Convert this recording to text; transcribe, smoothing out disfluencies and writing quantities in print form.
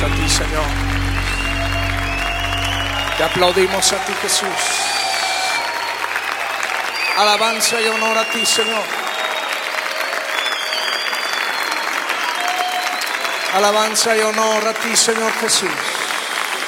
a ti, Señor. Te aplaudimos a ti, Jesús. Alabanza y honor a ti, Señor. Alabanza y honor a ti, Señor Jesús.